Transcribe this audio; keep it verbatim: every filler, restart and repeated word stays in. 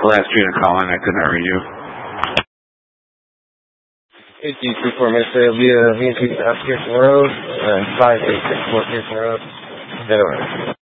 the last unit calling. I could not read you. eight two three four Ministry via V and P South Pearson Road, uh, five eight six four Pearson Road, Delaware.